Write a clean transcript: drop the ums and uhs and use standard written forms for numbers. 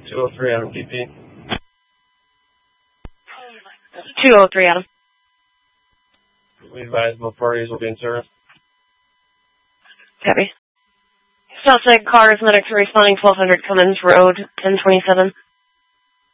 203 Adam DP. 203 Adam. We advise both parties will be in service. Copy. Southside cars, medics are responding 1200 Cummins Road, 1027.